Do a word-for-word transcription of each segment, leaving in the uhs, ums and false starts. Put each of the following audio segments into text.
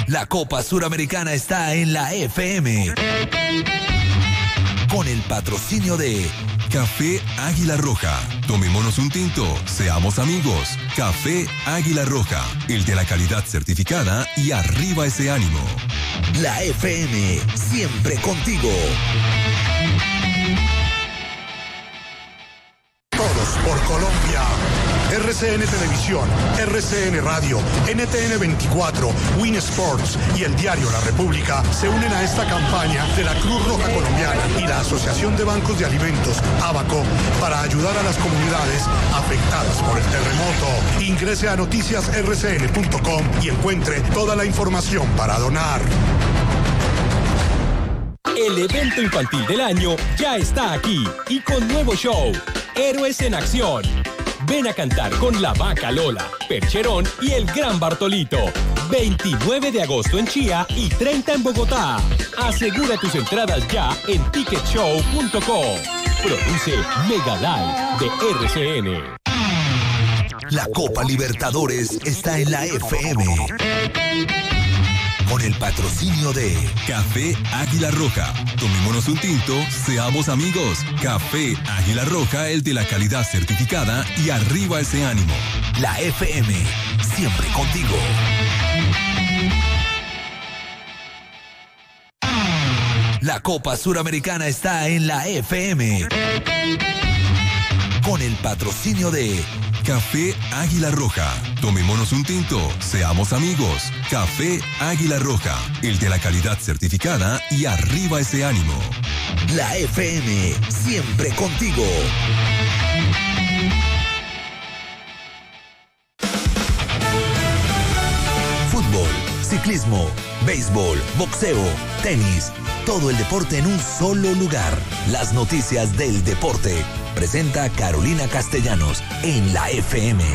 La Copa Suramericana está en la F M. Con el patrocinio de Café Águila Roja. Tomémonos un tinto, seamos amigos. Café Águila Roja, el de la calidad certificada y arriba ese ánimo. La F M, siempre contigo. Todos por Colombia. R C N Televisión, R C N Radio, N T N veinticuatro, Win Sports y el diario La República se unen a esta campaña de la Cruz Roja Colombiana y la Asociación de Bancos de Alimentos, ABACO, para ayudar a las comunidades afectadas por el terremoto. Ingrese a noticias r c n punto com y encuentre toda la información para donar. El evento infantil del año ya está aquí y con nuevo show, Héroes en Acción. Ven a cantar con la Vaca Lola, Percherón y el Gran Bartolito. veintinueve de agosto en Chía y treinta en Bogotá. Asegura tus entradas ya en ticket show punto com. Produce Mega Live de R C N. La Copa Libertadores está en la F M. Con el patrocinio de Café Águila Roja. Tomémonos un tinto, seamos amigos. Café Águila Roja, el de la calidad certificada y arriba ese ánimo. La F M, siempre contigo. La Copa Suramericana está en la F M. Con el patrocinio de Café Águila Roja. Tomémonos un tinto, seamos amigos. Café Águila Roja, el de la calidad certificada y arriba ese ánimo. La F M, siempre contigo. Fútbol, ciclismo, béisbol, boxeo, tenis, todo el deporte en un solo lugar. Las noticias del deporte. Presenta Carolina Castellanos en la F M.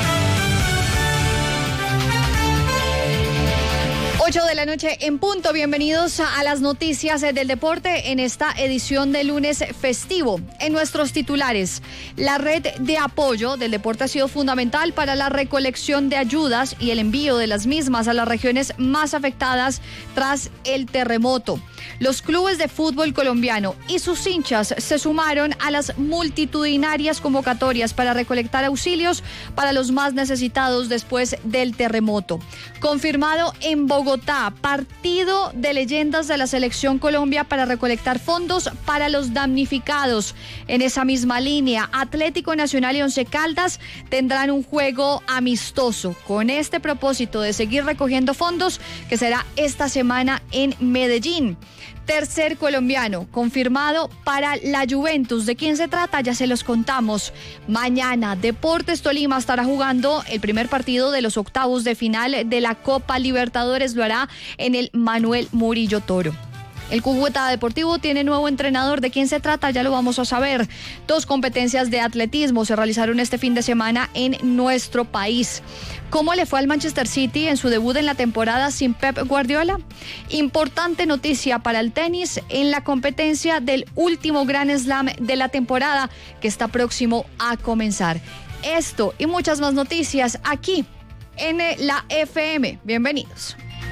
ocho de la noche en punto. Bienvenidos a las noticias del deporte en esta edición de lunes festivo. En nuestros titulares, la red de apoyo del deporte ha sido fundamental para la recolección de ayudas y el envío de las mismas a las regiones más afectadas tras el terremoto. Los clubes de fútbol colombiano y sus hinchas se sumaron a las multitudinarias convocatorias para recolectar auxilios para los más necesitados después del terremoto. Confirmado en Bogotá, partido de leyendas de la Selección Colombia para recolectar fondos para los damnificados. En esa misma línea, Atlético Nacional y Once Caldas tendrán un juego amistoso con este propósito de seguir recogiendo fondos, que será esta semana en Medellín. Tercer colombiano confirmado para la Juventus. ¿De quién se trata? Ya se los contamos. Mañana Deportes Tolima estará jugando el primer partido de los octavos de final de la Copa Libertadores. Lo hará en el Manuel Murillo Toro. El Cúcuta Deportivo tiene nuevo entrenador. ¿De quién se trata? Ya lo vamos a saber. Dos competencias de atletismo se realizaron este fin de semana en nuestro país. ¿Cómo le fue al Manchester City en su debut en la temporada sin Pep Guardiola? Importante noticia para el tenis en la competencia del último Grand Slam de la temporada que está próximo a comenzar. Esto y muchas más noticias aquí en la F M. Bienvenidos.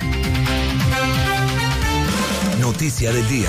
Noticia del día.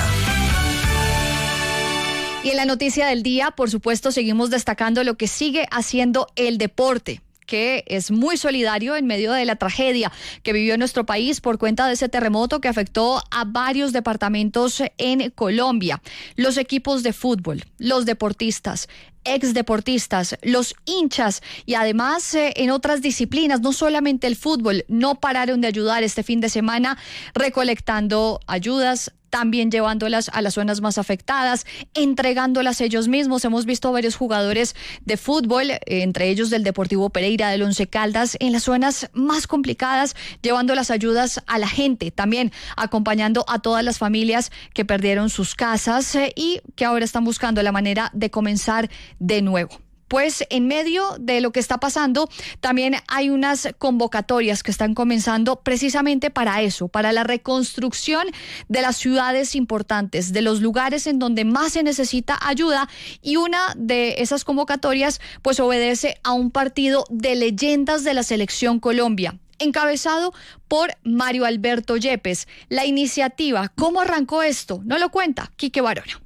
Y en la noticia del día, por supuesto, seguimos destacando lo que sigue haciendo el deporte, que es muy solidario en medio de la tragedia que vivió nuestro país por cuenta de ese terremoto que afectó a varios departamentos en Colombia. Los equipos de fútbol, los deportistas, exdeportistas, los hinchas y además eh, en otras disciplinas, no solamente el fútbol, no pararon de ayudar este fin de semana recolectando ayudas, también llevándolas a las zonas más afectadas, entregándolas ellos mismos. Hemos visto varios jugadores de fútbol, eh, entre ellos del Deportivo Pereira, del Once Caldas, en las zonas más complicadas, llevando las ayudas a la gente, también acompañando a todas las familias que perdieron sus casas eh, y que ahora están buscando la manera de comenzar de nuevo. Pues en medio de lo que está pasando, también hay unas convocatorias que están comenzando precisamente para eso, para la reconstrucción de las ciudades importantes, de los lugares en donde más se necesita ayuda, y una de esas convocatorias pues obedece a un partido de leyendas de la Selección Colombia. encabezado por Mario Alberto Yepes. La iniciativa, ¿cómo arrancó esto? No lo cuenta Quique Barona.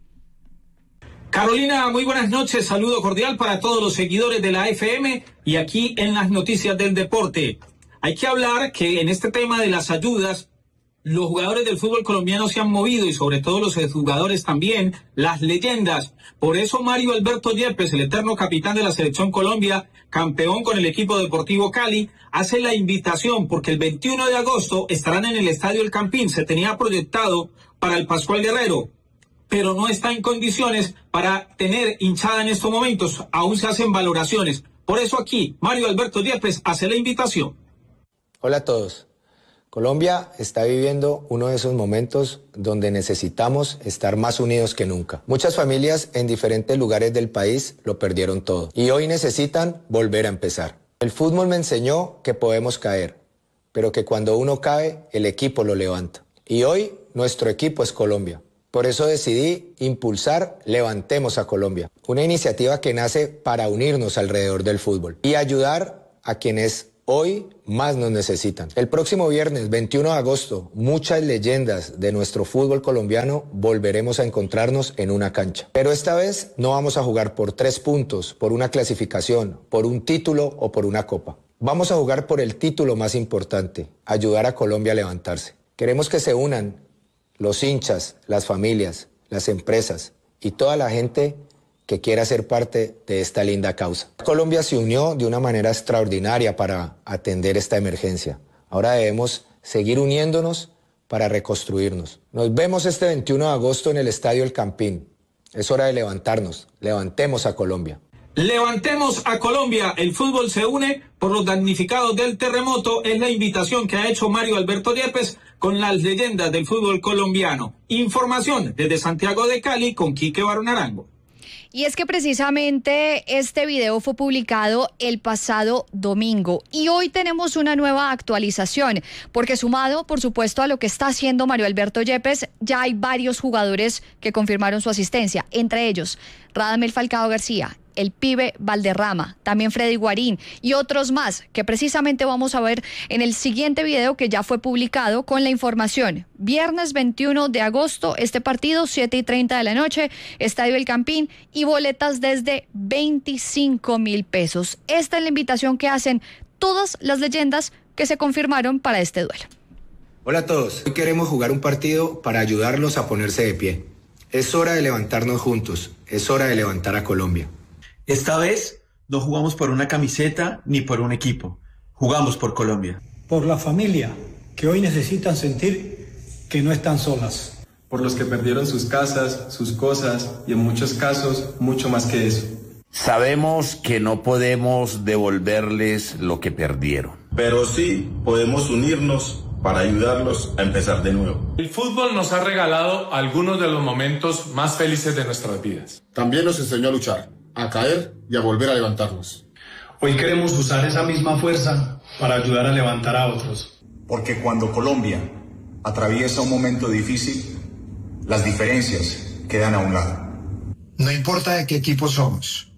Carolina, muy buenas noches, saludo cordial para todos los seguidores de la F M y aquí en las noticias del deporte. Hay que hablar que en este tema de las ayudas, los jugadores del fútbol colombiano se han movido y sobre todo los jugadores también, las leyendas. Por eso Mario Alberto Yepes, el eterno capitán de la Selección Colombia, campeón con el equipo Deportivo Cali, hace la invitación porque el veintiuno de agosto estarán en el Estadio El Campín. Se tenía proyectado para el Pascual Guerrero, pero no está en condiciones para tener hinchada en estos momentos. Aún se hacen valoraciones. Por eso aquí, Mario Alberto Yepes hace la invitación. Hola a todos. Colombia está viviendo uno de esos momentos donde necesitamos estar más unidos que nunca. Muchas familias en diferentes lugares del país lo perdieron todo y hoy necesitan volver a empezar. El fútbol me enseñó que podemos caer, pero que cuando uno cae, el equipo lo levanta. Y hoy nuestro equipo es Colombia. Por eso decidí impulsar Levantemos a Colombia, una iniciativa que nace para unirnos alrededor del fútbol y ayudar a quienes hoy más nos necesitan. El próximo viernes veintiuno de agosto, muchas leyendas de nuestro fútbol colombiano volveremos a encontrarnos en una cancha. Pero esta vez no vamos a jugar por tres puntos, por una clasificación, por un título o por una copa. Vamos a jugar por el título más importante, ayudar a Colombia a levantarse. Queremos que se unan los hinchas, las familias, las empresas y toda la gente que quiera ser parte de esta linda causa. Colombia se unió de una manera extraordinaria para atender esta emergencia. Ahora debemos seguir uniéndonos para reconstruirnos. Nos vemos este veintiuno de agosto en el Estadio El Campín. Es hora de levantarnos. Levantemos a Colombia. Levantemos a Colombia, el fútbol se une por los damnificados del terremoto, es la invitación que ha hecho Mario Alberto Yepes con las leyendas del fútbol colombiano. Información desde Santiago de Cali con Quique Barona Arango. Y es que precisamente este video fue publicado el pasado domingo y hoy tenemos una nueva actualización, porque sumado, por supuesto, a lo que está haciendo Mario Alberto Yepes, ya hay varios jugadores que confirmaron su asistencia, entre ellos Radamel Falcao García, el Pibe Valderrama, también Freddy Guarín y otros más que precisamente vamos a ver en el siguiente video que ya fue publicado con la información. Viernes veintiuno de agosto, este partido, siete y treinta de la noche, Estadio El Campín y boletas desde veinticinco mil pesos. Esta es la invitación que hacen todas las leyendas que se confirmaron para este duelo. Hola a todos. Hoy queremos jugar un partido para ayudarlos a ponerse de pie. Es hora de levantarnos juntos. Es hora de levantar a Colombia. Esta vez no jugamos por una camiseta ni por un equipo. Jugamos por Colombia. Por la familia, que hoy necesitan sentir que no están solas. Por los que perdieron sus casas, sus cosas y en muchos casos mucho más que eso. Sabemos que no podemos devolverles lo que perdieron. Pero sí podemos unirnos para ayudarlos a empezar de nuevo. El fútbol nos ha regalado algunos de los momentos más felices de nuestras vidas. También nos enseñó a luchar, a caer y a volver a levantarnos. Hoy queremos usar esa misma fuerza para ayudar a levantar a otros. Porque cuando Colombia atraviesa un momento difícil, las diferencias quedan a un lado. No importa de qué equipo somos,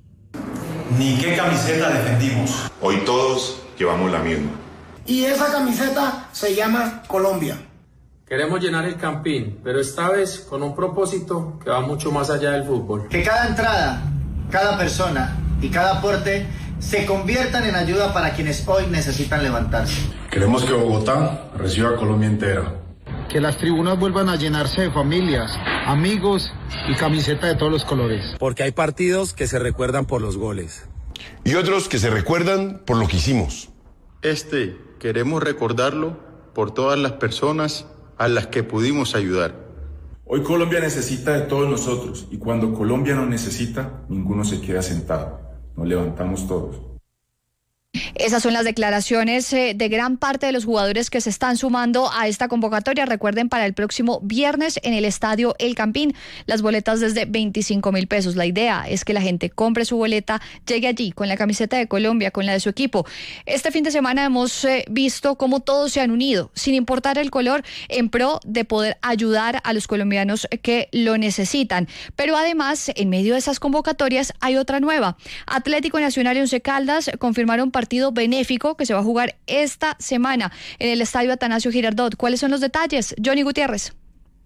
ni qué camiseta defendimos. Hoy todos llevamos la misma. Y esa camiseta se llama Colombia. Queremos llenar el Campín, pero esta vez con un propósito que va mucho más allá del fútbol. Que cada entrada, cada persona y cada aporte se conviertan en ayuda para quienes hoy necesitan levantarse. Queremos que Bogotá reciba a Colombia entera. Que las tribunas vuelvan a llenarse de familias, amigos y camiseta de todos los colores. Porque hay partidos que se recuerdan por los goles. Y otros que se recuerdan por lo que hicimos. Este queremos recordarlo por todas las personas a las que pudimos ayudar. Hoy Colombia necesita de todos nosotros y cuando Colombia nos necesita, ninguno se queda sentado. Nos levantamos todos. Esas son las declaraciones eh, de gran parte de los jugadores que se están sumando a esta convocatoria. Recuerden, para el próximo viernes en el Estadio El Campín, las boletas desde veinticinco mil pesos. La idea es que la gente compre su boleta, llegue allí con la camiseta de Colombia, con la de su equipo. Este fin de semana hemos eh, visto cómo todos se han unido, sin importar el color, en pro de poder ayudar a los colombianos que lo necesitan. Pero además, en medio de esas convocatorias hay otra nueva. Atlético Nacional y Once Caldas confirmaron participación partido benéfico que se va a jugar esta semana en el Estadio Atanasio Girardot. ¿Cuáles son los detalles? Johnny Gutiérrez.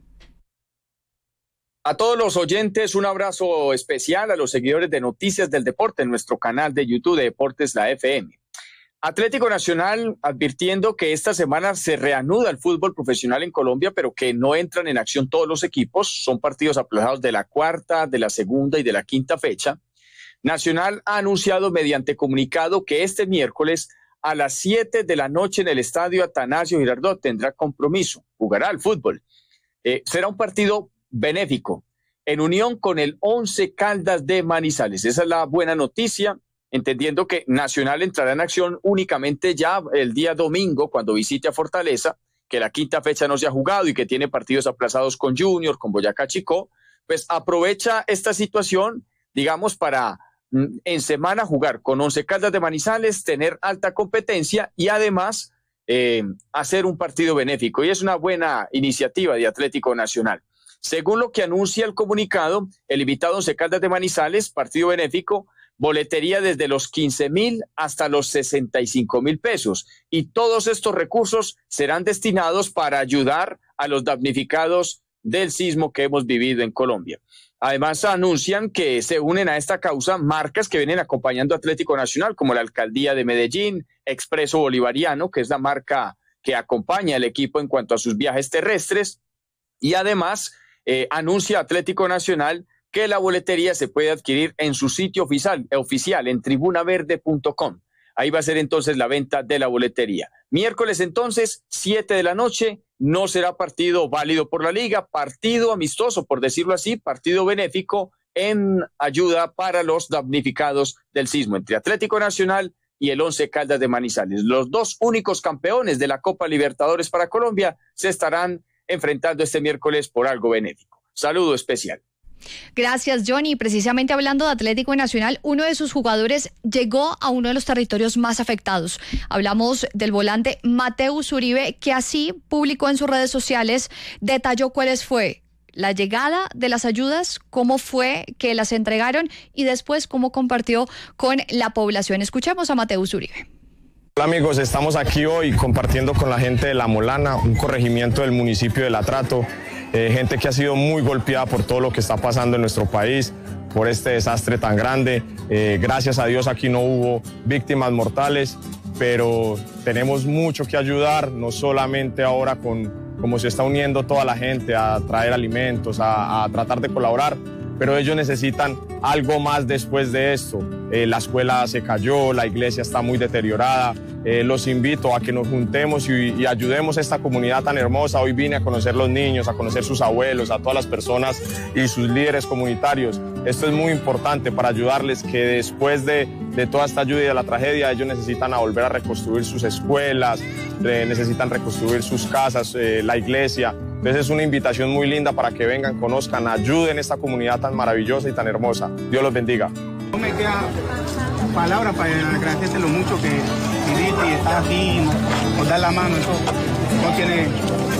A todos los oyentes, un abrazo especial a los seguidores de Noticias del Deporte en nuestro canal de YouTube de Deportes La F M. Atlético Nacional advirtiendo que esta semana se reanuda el fútbol profesional en Colombia, pero que no entran en acción todos los equipos. Son partidos aplazados de la cuarta, de la segunda y de la quinta fecha. Nacional ha anunciado mediante comunicado que este miércoles a las siete de la noche en el Estadio Atanasio Girardot tendrá compromiso, jugará al fútbol. Eh, será un partido benéfico, en unión con el Once Caldas de Manizales. Esa es la buena noticia, entendiendo que Nacional entrará en acción únicamente ya el día domingo, cuando visite a Fortaleza, que la quinta fecha no se ha jugado y que tiene partidos aplazados con Junior, con Boyacá Chicó. Pues aprovecha esta situación, digamos, para en semana jugar con Once Caldas de Manizales, tener alta competencia y además eh, hacer un partido benéfico. Y es una buena iniciativa de Atlético Nacional. Según lo que anuncia el comunicado, el invitado Once Caldas de Manizales, partido benéfico, boletería desde los quince mil hasta los sesenta y cinco mil pesos. Y todos estos recursos serán destinados para ayudar a los damnificados del sismo que hemos vivido en Colombia. Además, anuncian que se unen a esta causa marcas que vienen acompañando a Atlético Nacional, como la Alcaldía de Medellín, Expreso Bolivariano, que es la marca que acompaña al equipo en cuanto a sus viajes terrestres. Y además, Eh, anuncia Atlético Nacional que la boletería se puede adquirir en su sitio oficial, oficial en tribuna verde punto com. Ahí va a ser entonces la venta de la boletería. Miércoles entonces, siete de la noche, no será partido válido por la liga, partido amistoso, por decirlo así, partido benéfico en ayuda para los damnificados del sismo entre Atlético Nacional y el Once Caldas de Manizales. Los dos únicos campeones de la Copa Libertadores para Colombia se estarán enfrentando este miércoles por algo benéfico. Saludo especial. Gracias, Johnny. Precisamente hablando de Atlético Nacional, uno de sus jugadores llegó a uno de los territorios más afectados. Hablamos del volante Mateus Uribe, que así publicó en sus redes sociales, detalló cuáles fue la llegada de las ayudas, cómo fue que las entregaron y después cómo compartió con la población. Escuchemos a Mateus Uribe. Hola amigos, estamos aquí hoy compartiendo con la gente de La Molana, un corregimiento del municipio de Latrato, eh, gente que ha sido muy golpeada por todo lo que está pasando en nuestro país, por este desastre tan grande. Eh, gracias a Dios aquí no hubo víctimas mortales, pero tenemos mucho que ayudar, no solamente ahora con cómo se está uniendo toda la gente a traer alimentos, a, a tratar de colaborar, pero ellos necesitan algo más después de esto. Eh, la escuela se cayó, la iglesia está muy deteriorada. Eh, los invito a que nos juntemos y, y ayudemos a esta comunidad tan hermosa. Hoy vine a conocer los niños, a conocer sus abuelos, a todas las personas y sus líderes comunitarios. Esto es muy importante para ayudarles, que después de, de toda esta ayuda y de la tragedia, ellos necesitan a volver a reconstruir sus escuelas, eh, necesitan reconstruir sus casas, eh, la iglesia. Entonces es una invitación muy linda para que vengan, conozcan, ayuden a esta comunidad tan maravillosa y tan hermosa. Dios los bendiga. No me queda palabras para agradecerte lo mucho que viviste y estás aquí, nos da la mano, eso no tiene,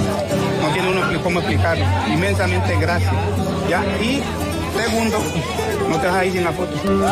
no tiene uno cómo explicarlo. Inmensamente gracias. ¿Ya? Y segundo, no te dejas ahí sin la foto.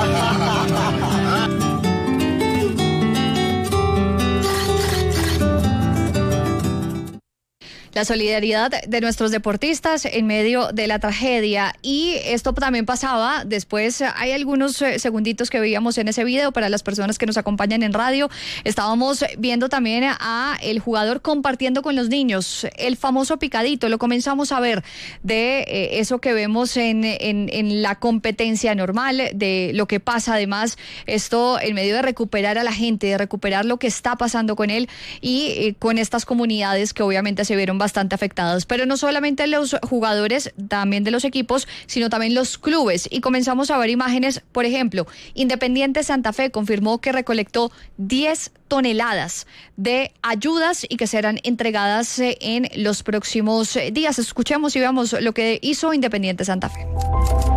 La solidaridad de nuestros deportistas en medio de la tragedia, y esto también pasaba después. Hay algunos segunditos que veíamos en ese video para las personas que nos acompañan en radio. Estábamos viendo también a el jugador compartiendo con los niños el famoso picadito. Lo comenzamos a ver de eh, eso que vemos en, en, en la competencia normal, de lo que pasa además, esto en medio de recuperar a la gente, de recuperar lo que está pasando con él y eh, con estas comunidades que obviamente se vieron bastante afectados, pero no solamente los jugadores, también de los equipos, sino también los clubes. Y comenzamos a ver imágenes. Por ejemplo, Independiente Santa Fe confirmó que recolectó diez toneladas de ayudas y que serán entregadas en los próximos días. Escuchemos y veamos lo que hizo Independiente Santa Fe.